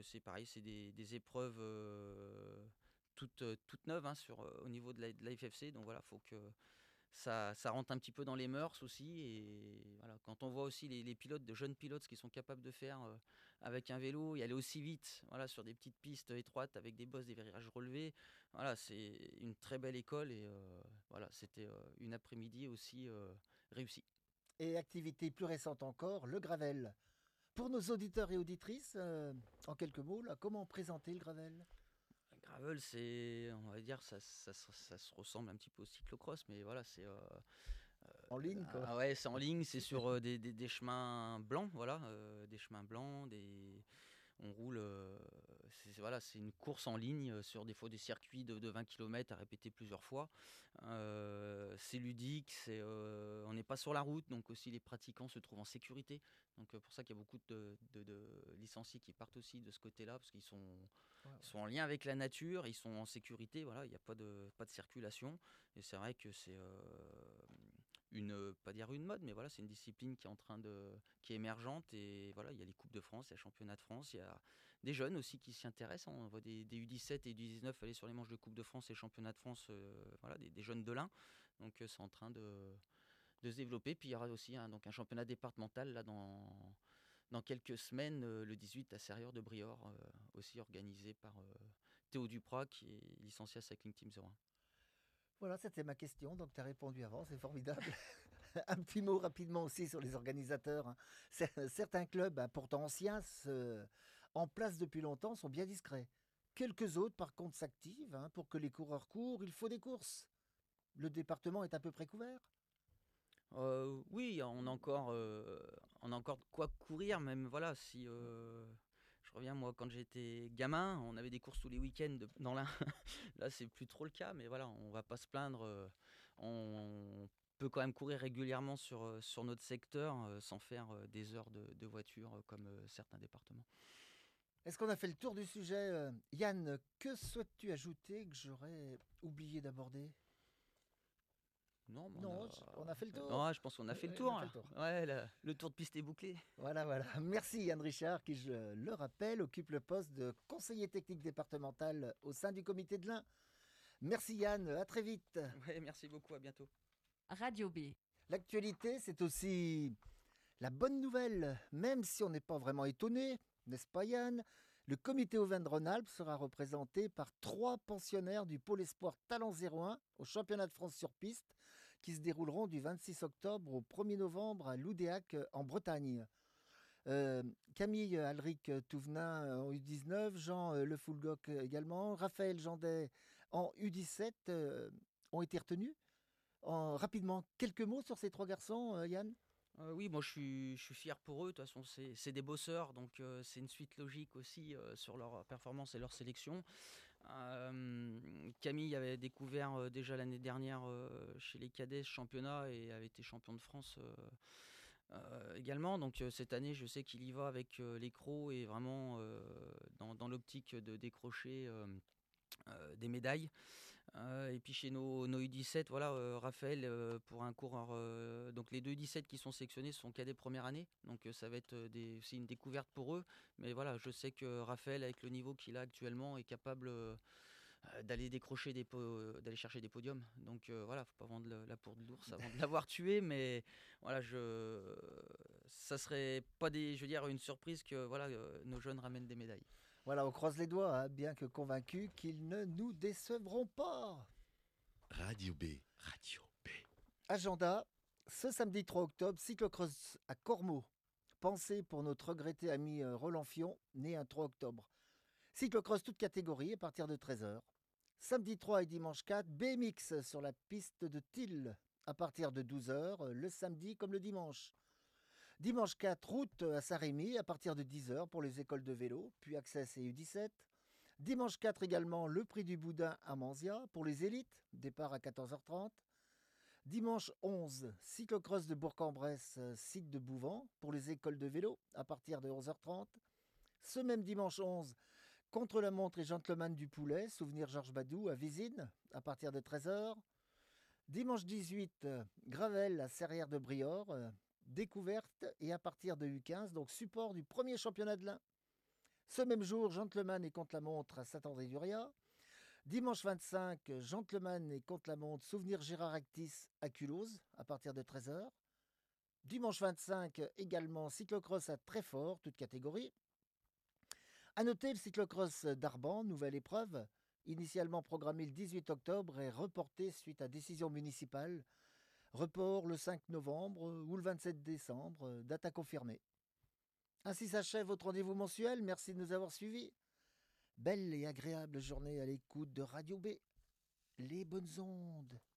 c'est pareil, c'est des épreuves toutes neuves hein, au niveau de la FFC. Donc voilà, il faut que ça rentre un petit peu dans les mœurs aussi. Et voilà, quand on voit aussi les pilotes, de jeunes pilotes, ce qu'ils sont capables de faire avec un vélo et aller aussi vite, voilà, sur des petites pistes étroites avec des bosses, des virages relevés, voilà, c'est une très belle école. Et voilà, c'était une après-midi aussi réussie. Et activité plus récente encore, le gravel. Pour nos auditeurs et auditrices, en quelques mots, là, comment présenter le gravel? Le gravel, on va dire, ça se ressemble un petit peu au cyclocross, mais voilà, En ligne, quoi. ah ouais, c'est en ligne, c'est sur des chemins blancs, voilà, des chemins blancs, on roule, voilà, c'est une course en ligne sur des fois des circuits de 20 km à répéter plusieurs fois. C'est ludique, on n'est pas sur la route, donc aussi les pratiquants se trouvent en sécurité. Donc pour ça qu'il y a beaucoup de licenciés qui partent aussi de ce côté-là, parce Ouais, ils ouais. sont en lien avec la nature, ils sont en sécurité, voilà, il n'y a pas de circulation. Et c'est vrai que c'est pas dire une mode, mais voilà, c'est une discipline qui est émergente. Et voilà, il y a les Coupes de France, il y a les championnats de France, il y a des jeunes aussi qui s'y intéressent, hein. On voit des U17 et U19 aller sur les manches de Coupe de France et championnats de France, voilà, des jeunes de l'Ain. Donc c'est en train de se développer. Puis il y aura aussi donc un championnat départemental là dans quelques semaines, le 18 à Serrières de Briord, aussi organisé par Théo Duprat, qui est licencié à Cycling Team 01. Voilà, c'était ma question, donc tu as répondu avant, c'est formidable. Un petit mot rapidement aussi sur les organisateurs, hein. Certains clubs, hein, pourtant anciens, en place depuis longtemps, sont bien discrets. Quelques autres, par contre, s'activent, hein. Pour que les coureurs courent, il faut des courses. Le département est à peu près couvert. Oui, on a encore de quoi courir, même voilà, si je reviens moi quand j'étais gamin, on avait des courses tous les week-ends dans l'Ain. Là, c'est plus trop le cas, mais voilà, on va pas se plaindre. On peut quand même courir régulièrement sur notre secteur sans faire des heures de voiture comme certains départements. Est-ce qu'on a fait le tour du sujet? Yann, que souhaites-tu ajouter que j'aurais oublié d'aborder? Non, mais Non, on a fait le tour. non, je pense qu'on a Oui, fait le oui, on a tour, fait là. le tour. Ouais, le tour de piste est bouclé. Voilà, voilà. Merci Yann Richard, qui, je le rappelle, occupe le poste de conseiller technique départemental au sein du comité de l'Ain. Merci Yann, à très vite. Ouais, merci beaucoup, à bientôt. Radio B. L'actualité, c'est aussi la bonne nouvelle, même si on n'est pas vraiment étonné, n'est-ce pas Yann? Le comité Auvergne-Rhône-Alpes sera représenté par 3 pensionnaires du pôle espoir Talent 01 au championnat de France sur piste qui se dérouleront du 26 octobre au 1er novembre à Loudéac en Bretagne. Camille Alric Touvenin en U19, Jean Le Foulgoc également, Raphaël Jandet en U17 ont été retenus. Rapidement, quelques mots sur ces 3 garçons, Yann? Oui, moi je suis fier pour eux. De toute façon, c'est des bosseurs, donc c'est une suite logique aussi sur leur performance et leur sélection. Camille avait découvert déjà l'année dernière chez les cadets ce championnat et avait été champion de France également. Donc cette année, je sais qu'il y va avec les crocs et vraiment dans l'optique de décrocher des médailles. Et puis chez nos U17, voilà, Raphaël, pour un coureur, donc les deux U17 qui sont sélectionnés sont cadets première année, donc ça va être c'est une découverte pour eux. Mais voilà, je sais que Raphaël, avec le niveau qu'il a actuellement, est capable d'aller décrocher d'aller chercher des podiums. Donc voilà, faut pas vendre la peau de l'ours avant de l'avoir tué, mais voilà, ça serait pas je veux dire, une surprise que voilà, nos jeunes ramènent des médailles. Voilà, on croise les doigts, hein, bien que convaincus qu'ils ne nous décevront pas. Radio B. Radio B. Agenda, ce samedi 3 octobre, cyclocross à Cormeaux. Pensée pour notre regretté ami Roland Fion, né un 3 octobre. Cyclocross toute catégorie à partir de 13 heures. Samedi 3 et dimanche 4, BMX sur la piste de Tille à partir de 12 heures, le samedi comme le dimanche. Dimanche 4, route à Saint-Rémy à partir de 10 heures pour les écoles de vélo, puis Access et U17. Dimanche 4 également, le prix du Boudin à Manzia pour les élites, départ à 14h30. Dimanche 11, cyclocross de Bourg-en-Bresse, site de Bouvant pour les écoles de vélo à partir de 11h30. Ce même dimanche 11, contre-la-montre et gentleman du Poulet, souvenir Georges Badou à Vizine à partir de 13h. Dimanche 18, Gravel à Serrières de Briord, découverte et à partir de U15, donc support du premier championnat de l'Ain. Ce même jour, Gentleman et contre-la-montre à Saint-André-du-Ria. Dimanche 25, Gentleman et contre-la-montre Souvenir Gérard Actis à Culose à partir de 13h. Dimanche 25, également cyclocross à Treffort, toute catégorie. À noter le cyclocross d'Arban, nouvelle épreuve, initialement programmée le 18 octobre et reportée suite à décision municipale. Report le 5 novembre ou le 27 décembre, date à confirmer. Ainsi s'achève votre rendez-vous mensuel. Merci de nous avoir suivis. Belle et agréable journée à l'écoute de Radio B. Les bonnes ondes.